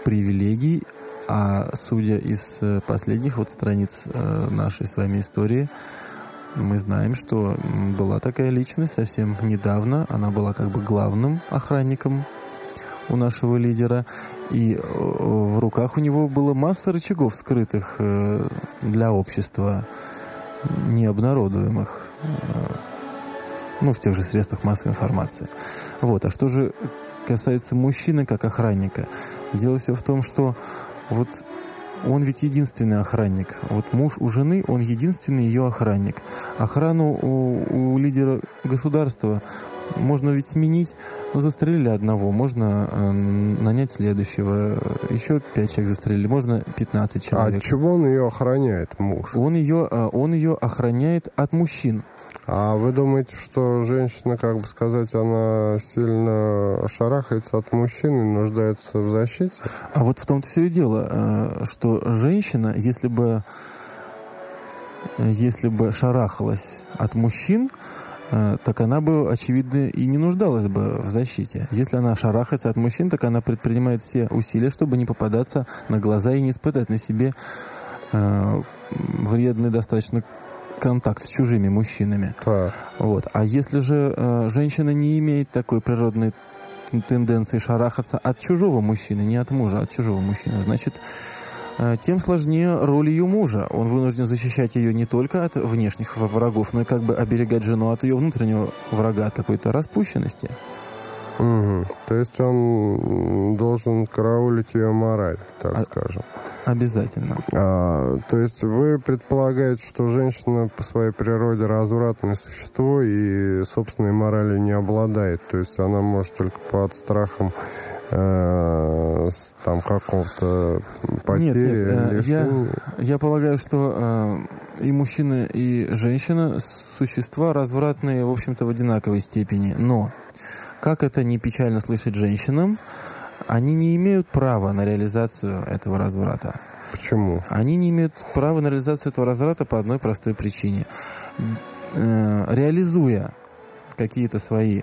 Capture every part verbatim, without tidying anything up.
привилегий, а судя из последних вот страниц нашей с вами истории, мы знаем, что была такая личность совсем недавно, она была как бы главным охранником у нашего лидера, и в руках у него была масса рычагов, скрытых для общества, необнародуемых, ну, в тех же средствах массовой информации. Вот. А что же касается мужчины как охранника? Дело все в том, что вот он ведь единственный охранник. Вот муж у жены, он единственный ее охранник. Охрану у, у лидера государства можно ведь сменить. Ну, застрелили одного, можно э, нанять следующего. Еще пять человек застрелили, можно пятнадцать человек. А от чего он ее охраняет, муж? Он ее, он ее охраняет от мужчин. А вы думаете, что женщина, как бы сказать, она сильно шарахается от мужчин и нуждается в защите? А вот в том-то все и дело, что женщина, если бы, если бы шарахалась от мужчин, так она бы, очевидно, и не нуждалась бы в защите. Если она шарахается от мужчин, так она предпринимает все усилия, чтобы не попадаться на глаза и не испытать на себе вредный достаточно контакт с чужими мужчинами. Да. Вот. А если же э, женщина не имеет такой природной тенденции шарахаться от чужого мужчины, не от мужа, а от чужого мужчины, значит, э, тем сложнее роль ее мужа. Он вынужден защищать ее не только от внешних врагов, но и как бы оберегать жену от ее внутреннего врага, от какой-то распущенности. Угу. То есть он должен караулить ее мораль, так а, скажем. Обязательно. А, то есть вы предполагаете, что женщина по своей природе развратное существо и собственной моралью не обладает. То есть она может только под страхом э, там какого-то потери, нет, нет, лишения. Я, я полагаю, что э, и мужчина, и женщина существа развратные, в общем-то, в одинаковой степени. Но как это не печально слышать женщинам, они не имеют права на реализацию этого разврата. Почему? Они не имеют права на реализацию этого разврата по одной простой причине. Э, реализуя какие-то свои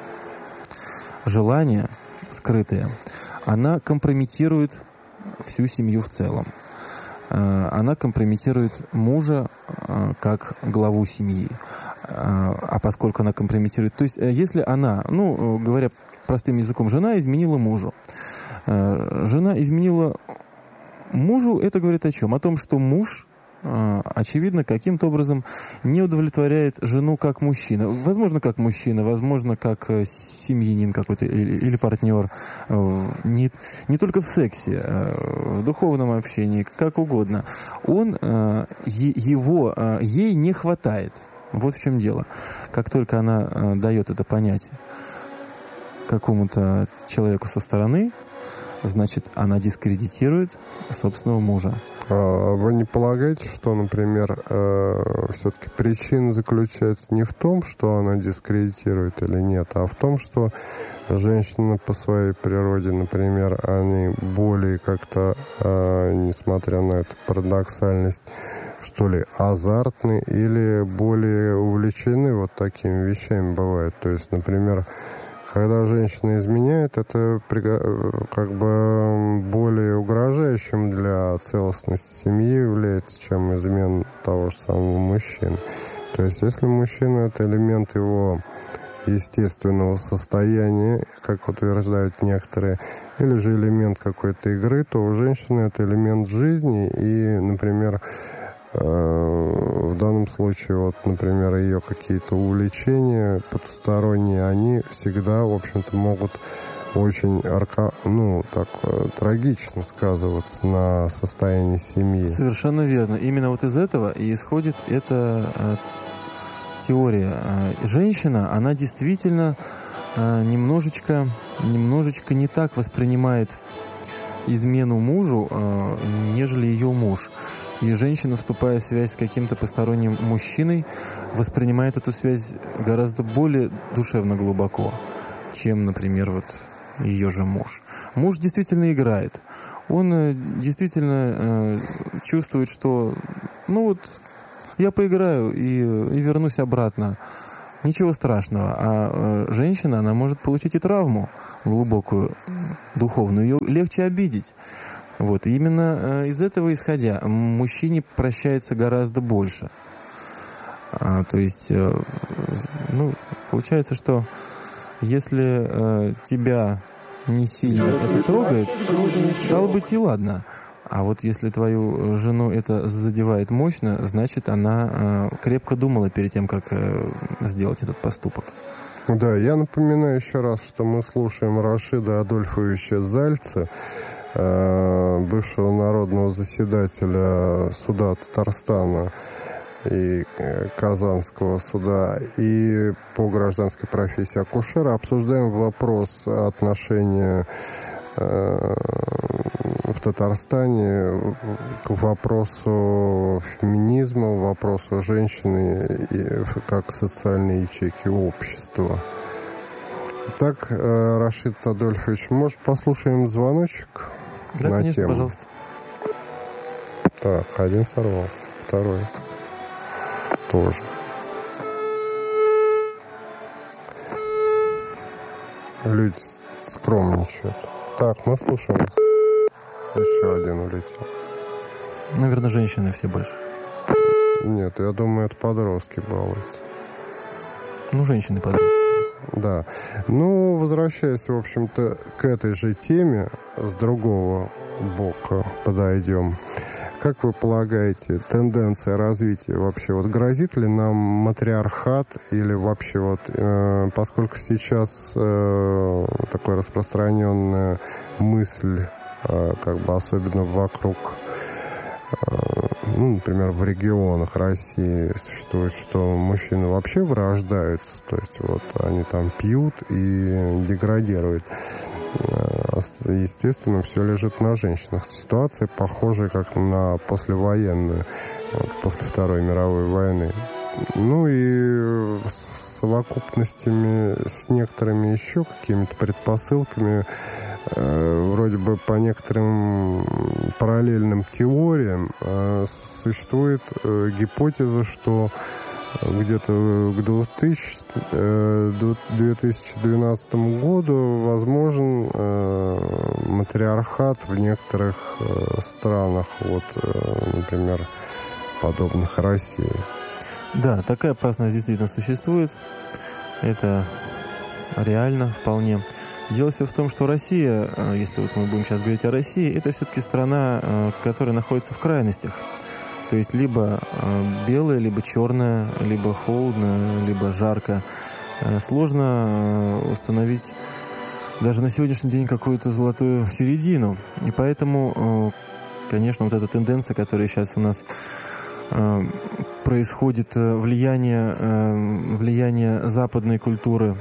желания скрытые, она компрометирует всю семью в целом. Э, она компрометирует мужа э, как главу семьи. А поскольку она компрометирует... То есть, если она, ну, говоря простым языком, жена изменила мужу. Жена изменила мужу, это говорит о чем? О том, что муж, очевидно, каким-то образом не удовлетворяет жену как мужчина. Возможно, как мужчина, возможно, как семьянин какой-то или, или партнер. Не, не только в сексе, в духовном общении, как угодно. Он, его, ей не хватает. Вот в чем дело. Как только она э, дает это понять какому-то человеку со стороны, значит, она дискредитирует собственного мужа. А вы не полагаете, что, например, э, все-таки причина заключается не в том, что она дискредитирует или нет, а в том, что женщины по своей природе, например, они более как-то, э, несмотря на эту парадоксальность, что ли, азартны или более увлечены вот такими вещами бывает. То есть, например, когда женщина изменяет, это как бы более угрожающим для целостности семьи является, чем измена того же самого мужчины. То есть, если мужчина – это элемент его естественного состояния, как утверждают некоторые, или же элемент какой-то игры, то у женщины это элемент жизни и, например, в данном случае, вот, например, ее какие-то увлечения потусторонние, они всегда, в общем-то, могут очень арка... ну, так, трагично сказываться на состоянии семьи. Совершенно верно. Именно вот из этого и исходит эта э, теория. Женщина, она действительно э, немножечко, немножечко не так воспринимает измену мужу, э, нежели ее муж. И женщина, вступая в связь с каким-то посторонним мужчиной, воспринимает эту связь гораздо более душевно глубоко, чем, например, вот ее же муж. Муж действительно играет. Он э, действительно э, чувствует, что, ну вот, я поиграю и, и вернусь обратно ничего страшного. А женщина, она может получить и травму глубокую, духовную. Ее легче обидеть. Вот. И именно из этого исходя, мужчине прощается гораздо больше. А, то есть, ну, получается, что если тебя не сильно это трогает, стало быть, и ладно. А вот если твою жену это задевает мощно, значит, она э, крепко думала перед тем, как э, сделать этот поступок. Да, я напоминаю еще раз, что мы слушаем Рашида Адольфовича Зальца, э, бывшего народного заседателя суда Татарстана и Казанского суда, и по гражданской профессии акушера. Обсуждаем вопрос отношения в Татарстане к вопросу феминизма, вопросу женщины как социальной ячейки общества. Итак, Рашид Адольфович, может, послушаем звоночек? Да, на конечно, тему? Пожалуйста. Так, один сорвался, второй тоже. Люди скромничают. Так, мы слушаем. Еще один улетел. Наверное, женщины все больше. Нет, я думаю, это подростки балуются. Ну, женщины-подростки. Да. Ну, возвращаясь, в общем-то, к этой же теме, с другого бока подойдем. Как вы полагаете, тенденция развития вообще, вот грозит ли нам матриархат или вообще вот, э, поскольку сейчас э, такая распространенная мысль, э, как бы особенно вокруг, э, ну, например, в регионах России существует, что мужчины вообще вырождаются, то есть вот они там пьют и деградируют. Естественно, все лежит на женщинах. Ситуация похожая как на послевоенную, вот, после Второй мировой войны. Ну и с совокупностями, с некоторыми еще какими-то предпосылками, э, вроде бы по некоторым параллельным теориям э, существует э, гипотеза, что где-то к две тысячи двенадцатому году возможен э, матриархат в некоторых э, странах, вот, э, например, подобных России. Да, такая опасность действительно существует. Это реально вполне. Дело все в том, что Россия, если вот мы будем сейчас говорить о России, это все-таки страна, которая находится в крайностях. То есть либо белое, либо черное, либо холодно, либо жарко. Сложно установить даже на сегодняшний день какую-то золотую середину. И поэтому, конечно, вот эта тенденция, которая сейчас у нас происходит, влияние, влияние западной культуры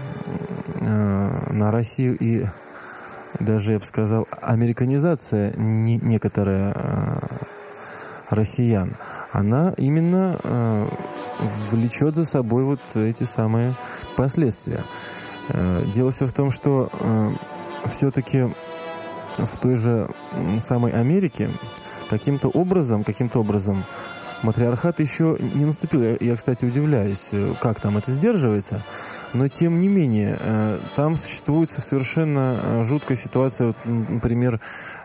на Россию и даже, я бы сказал, американизация некоторая россиян, она именно э, влечет за собой вот эти самые последствия. Э, дело все в том, что э, все-таки в той же самой Америке каким-то образом, каким-то образом матриархат еще не наступил. Я, я, кстати, удивляюсь, как там это сдерживается. Но, тем не менее, э, там существует совершенно жуткая ситуация, вот, например,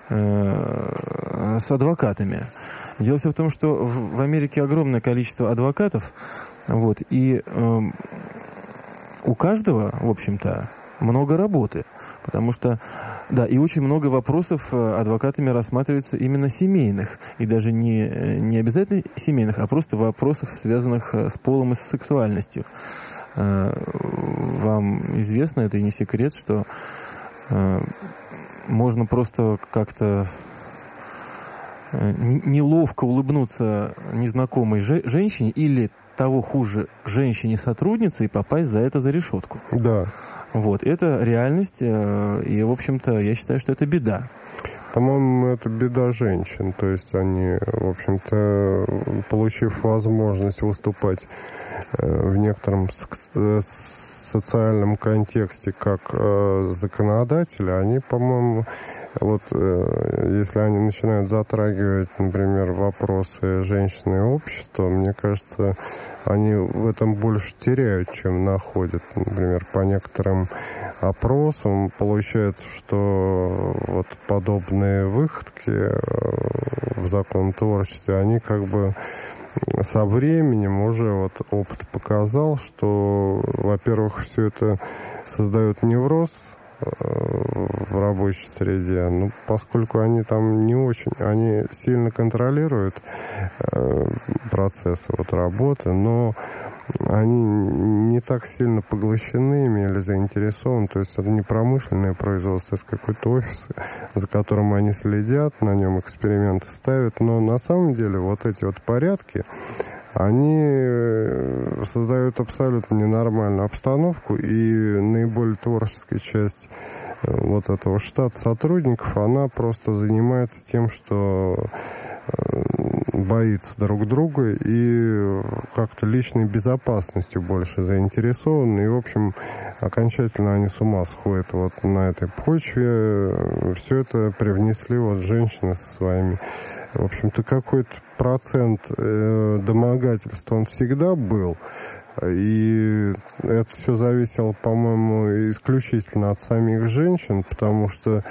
э, с адвокатами. Дело все в том, что в Америке огромное количество адвокатов, вот, и э, у каждого, в общем-то, много работы, потому что, да, и очень много вопросов адвокатами рассматривается именно семейных, и даже не, не обязательно семейных, а просто вопросов, связанных с полом и с сексуальностью. Э, вам известно, это и не секрет, что э, можно просто как-то неловко улыбнуться незнакомой же- женщине или, того хуже, женщине-сотруднице и попасть за это за решетку. Да. Вот, это реальность, и, в общем-то, я считаю, что это беда. По-моему, это беда женщин, то есть они, в общем-то, получив возможность выступать в некотором социальном контексте как э, законодатели, они, по-моему, вот э, если они начинают затрагивать, например, вопросы женщины и общества, мне кажется, они в этом больше теряют, чем находят. Например, по некоторым опросам получается, что вот подобные выходки в законотворчестве, они как бы со временем уже вот опыт показал, что, во-первых, все это создает невроз в рабочей среде, ну, поскольку они там не очень, они сильно контролируют э, процессы вот работы, но они не так сильно поглощены ими или заинтересованы, то есть это не промышленное производство, это какой-то офис, за которым они следят, на нем эксперименты ставят, но на самом деле вот эти вот порядки, они создают абсолютно ненормальную обстановку, и наиболее творческая часть вот этого штата сотрудников, она просто занимается тем, что боится друг друга и как-то личной безопасностью больше заинтересованы. И, в общем, окончательно они с ума сходят вот на этой почве. Все это привнесли вот женщины со своими. В общем-то, какой-то процент э, домогательства он всегда был. И это все зависело, по-моему, исключительно от самих женщин, потому что,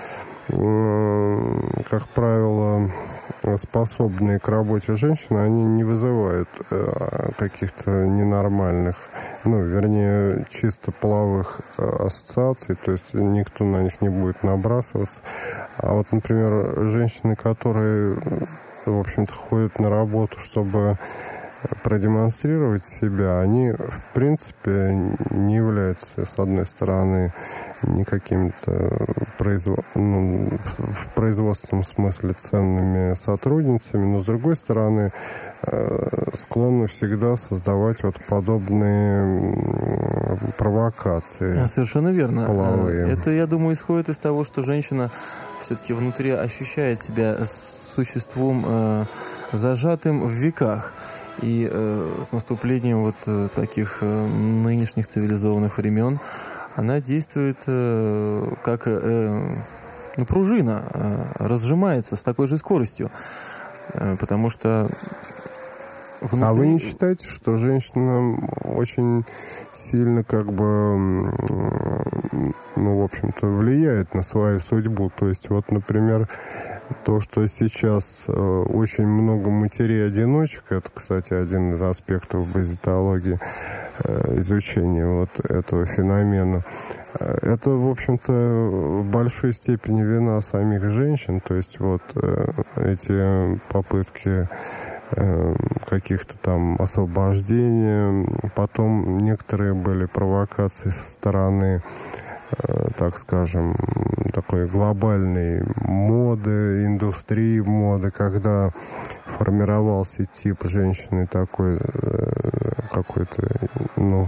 э, как правило, способные к работе женщины, они не вызывают э, каких-то ненормальных, ну, вернее, чисто половых э, ассоциаций, то есть никто на них не будет набрасываться. А вот, например, женщины, которые, в общем-то, ходят на работу, чтобы продемонстрировать себя, они, в принципе, не являются, с одной стороны, не какими-то производ... ну, в производственном смысле ценными сотрудницами, но, с другой стороны, склонны всегда создавать вот подобные провокации. Совершенно верно. Половые. Это, я думаю, исходит из того, что женщина все-таки внутри ощущает себя существом э, зажатым в веках. И э, с наступлением вот э, таких э, нынешних цивилизованных времен она действует э, как э, ну, пружина, э, разжимается с такой же скоростью, э, потому что внутри... А вы не считаете, что женщина очень сильно как бы, ну, в общем-то, влияет на свою судьбу? То есть, вот, например, то, что сейчас э, очень много матерей-одиночек, это, кстати, один из аспектов базитологии, э, изучения вот этого феномена, э, это, в общем-то, в большой степени вина самих женщин, то есть вот э, эти попытки э, каких-то там освобождения, потом некоторые были провокации со стороны, так скажем, такой глобальной моды, индустрии моды, когда формировался тип женщины такой какой-то, ну,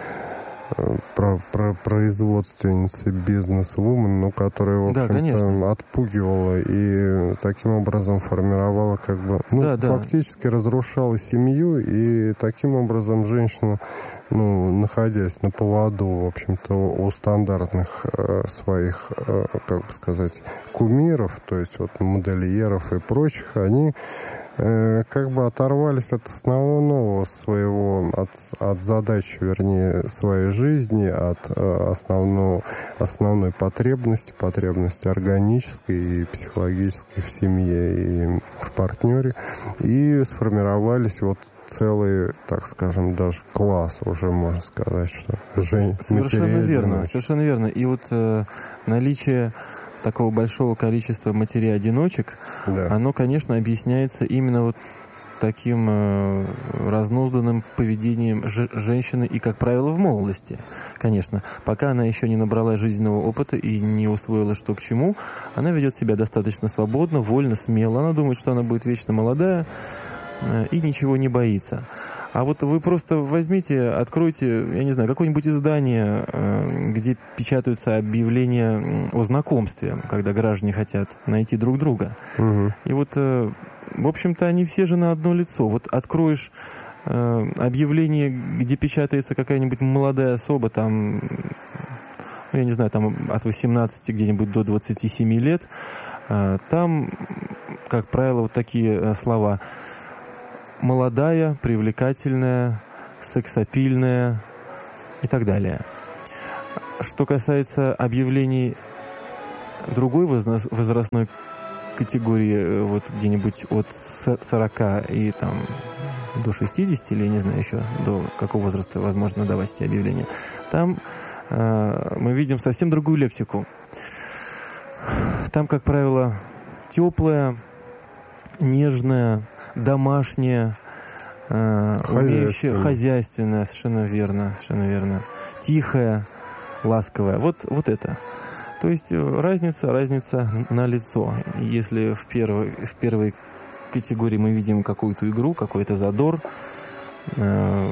про, про производственницы, бизнес-вумен, ну, которая, в общем-то, да, отпугивала и таким образом формировала, как бы, ну, да, фактически да. разрушала семью, и таким образом женщина, ну, находясь на поводу, в общем-то, у стандартных э, своих, э, как бы сказать, кумиров, то есть вот модельеров и прочих, они как бы оторвались от основного своего, от, от задачи, вернее, своей жизни, от основного, основной потребности, потребности органической и психологической в семье и в партнере, и сформировались вот целый, так скажем, даже класс, уже можно сказать, что жен... Совершенно верно, совершенно верно. И вот э, наличие такого большого количества матерей-одиночек, да. оно, конечно, объясняется именно вот таким э, разнузданным поведением ж- женщины и, как правило, в молодости, конечно. Пока она еще не набрала жизненного опыта и не усвоила, что к чему, она ведет себя достаточно свободно, вольно, смело. Она думает, что она будет вечно молодая э, и ничего не боится. А вот вы просто возьмите, откройте, я не знаю, какое-нибудь издание, где печатаются объявления о знакомстве, когда граждане хотят найти друг друга. Угу. И вот, в общем-то, они все же на одно лицо. Вот откроешь э, объявление, где печатается какая-нибудь молодая особа, там, ну, я не знаю, там от восемнадцати где-нибудь до двадцати семи лет, э, там, как правило, вот такие э, слова: молодая, привлекательная, сексапильная и так далее. Что касается объявлений другой возрастной категории, вот где-нибудь от сорока и там до шестидесяти, или я не знаю еще до какого возраста возможно давать эти объявления, там э, мы видим совсем другую лексику. Там, как правило, теплая, нежная, домашняя, э, умеющая, хозяйственная, совершенно верно, совершенно верно, тихая, ласковая. Вот, вот это. То есть разница, разница на лицо. Если в первой, в первой категории мы видим какую-то игру, какой-то задор, э,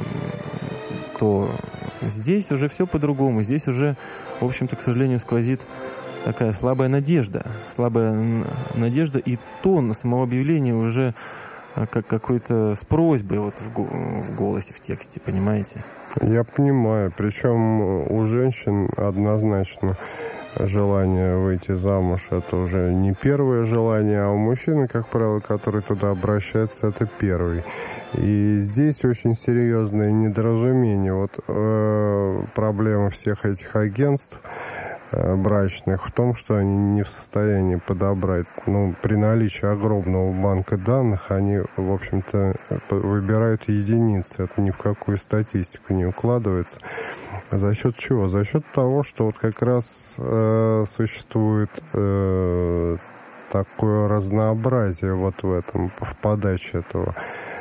то здесь уже все по-другому. Здесь уже, в общем-то, к сожалению, сквозит такая слабая надежда. Слабая надежда, и тон самого объявления уже как какой-то с просьбой вот в голосе, в тексте, понимаете? Я понимаю. Причем у женщин однозначно желание выйти замуж — это уже не первое желание, а у мужчины, как правило, который туда обращается, это первый. И здесь очень серьезное недоразумение. Вот э, проблема всех этих агентств э, брачных в том, что они не в состоянии подобрать, ну, при наличии огромного банка данных, они, в общем-то, выбирают единицы. Это ни в какую статистику не укладывается. За счет чего? За счет того, что вот как раз э, существует э, такое разнообразие вот в этом, в подаче этого,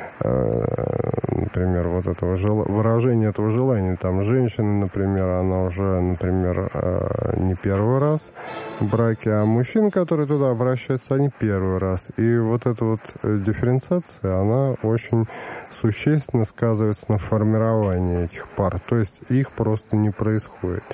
э, например, вот этого жел... выражения этого желания. Там женщина, например, она уже, например, э, не первый раз в браке, а мужчины, которые туда обращаются, они первый раз. И вот эта вот дифференциация, она очень существенно сказывается на формировании этих пар. То есть их просто не происходит.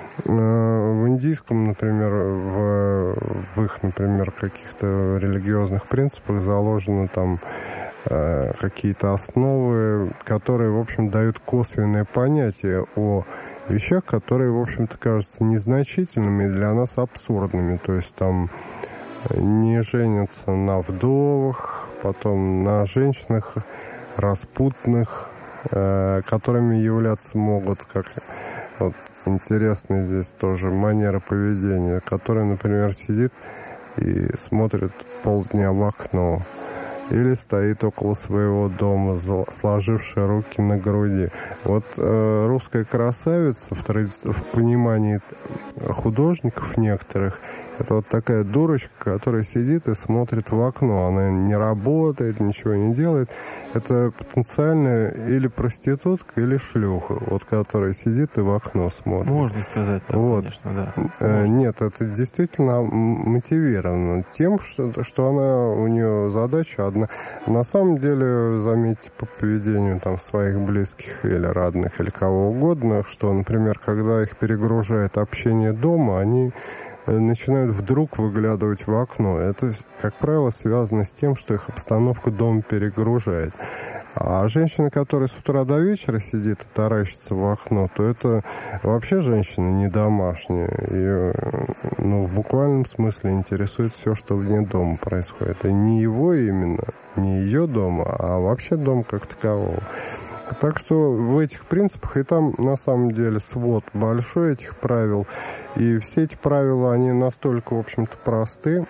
В индийском, например, в, в их, например, каких-то религиозных принципах заложены там э, какие-то основы, которые, в общем, дают косвенное понятие о вещах, которые, в общем-то, кажутся незначительными и для нас абсурдными. То есть там не женятся на вдовах, потом на женщинах распутных, э, которыми являться могут, как вот интересно здесь тоже манера поведения, которая, например, сидит и смотрит полдня в окно или стоит около своего дома, сложившая руки на груди. Вот э, русская красавица в, тради... в понимании художников некоторых, это вот такая дурочка, которая сидит и смотрит в окно. Она не работает, ничего не делает. Это потенциально или проститутка, или шлюха, вот которая сидит и в окно смотрит. Можно сказать так, вот. Конечно, да. Э, нет, это действительно мотивировано тем, что, что она, у нее задача одна. На самом деле, заметьте по поведению там своих близких или родных, или кого угодно, что, например, когда их перегружает общение дома, они начинают вдруг выглядывать в окно. Это, как правило, связано с тем, что их обстановка дома перегружает. А женщина, которая с утра до вечера сидит и таращится в окно, то это вообще женщина не домашняя. Ее, ну, в буквальном смысле интересует все, что вне дома происходит. И не его именно, не ее дома, а вообще дом как такового. Так что в этих принципах, и там на самом деле свод большой этих правил, и все эти правила, они настолько, в общем-то, просты,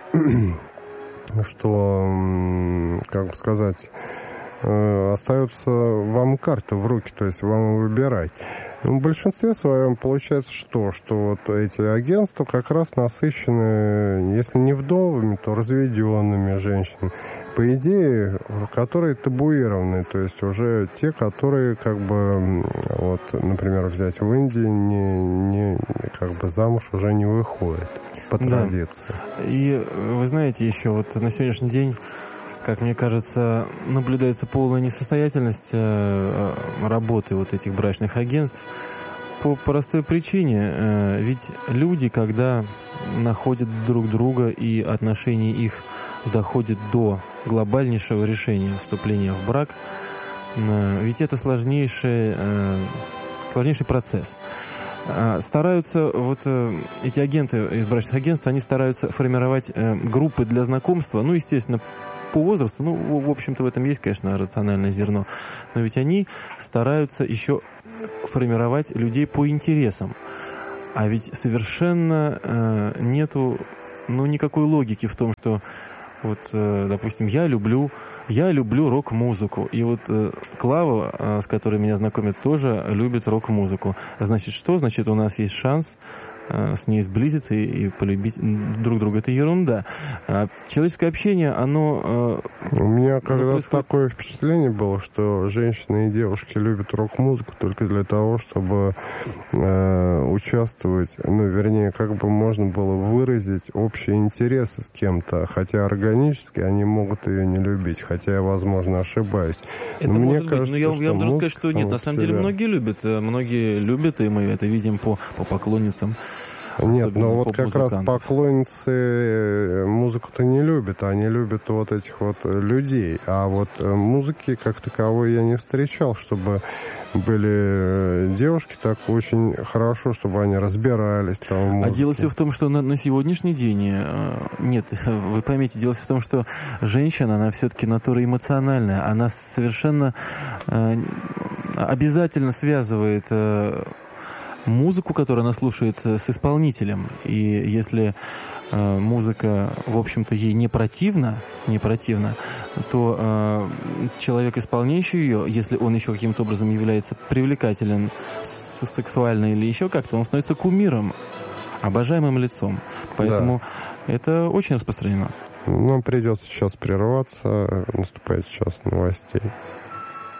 что, как бы сказать, остается вам карта в руки, то есть вам выбирать. В большинстве своем получается что? Что вот эти агентства как раз насыщены, если не вдовами, то разведенными женщинами. По идее, которые табуированы, то есть уже те, которые как бы, вот, например, взять в Индии, не, не, как бы замуж уже не выходит по традиции. Да. И вы знаете, еще вот на сегодняшний день, как мне кажется, наблюдается полная несостоятельность работы вот этих брачных агентств по простой причине. Ведь люди, когда находят друг друга и отношения их доходят до глобальнейшего решения вступления в брак, Ведь это сложнейший, сложнейший процесс. Стараются, вот эти агенты из брачных агентств, они стараются формировать группы для знакомства, ну, естественно, по возрасту, ну, в общем-то, в этом есть, конечно, рациональное зерно, но ведь они стараются еще формировать людей по интересам. А ведь совершенно э, нету, ну, никакой логики в том, что вот, э, допустим, я люблю, я люблю рок-музыку, и вот э, Клава, э, с которой меня знакомят, тоже любит рок-музыку. Значит, что? Значит, у нас есть шанс э, с ней сблизиться и, и полюбить друг друга. Это ерунда. А человеческое общение, оно... Э, у меня когда-то происходит... такое впечатление было, что женщины и девушки любят рок-музыку только для того, чтобы э, участвовать, ну, вернее, как бы можно было выразить общие интересы с кем-то, хотя органически они могут ее не любить, хотя я, возможно, ошибаюсь. Это но может мне быть, кажется, но я, я вам должен сказать, что нет, на самом деле себя... многие любят, многие любят, и мы это видим по, по поклонницам. Нет, но вот как раз поклонницы музыку-то не любят, они любят вот этих вот людей, а вот музыки как таковой я не встречал, чтобы были девушки так очень хорошо, чтобы они разбирались там в музыке. А дело все в том, что на, на сегодняшний день, нет, вы поймите, дело все в том, что женщина, она все-таки натура эмоциональная, она совершенно обязательно связывает музыку, которую она слушает, с исполнителем. И если э, музыка, в общем-то, ей не противна, не противна, то э, человек, исполняющий ее, если он еще каким-то образом является привлекателен сексуально или еще как-то, он становится кумиром, обожаемым лицом. Поэтому да. Это очень распространено. Нам придется сейчас прерваться. Наступает час новостей.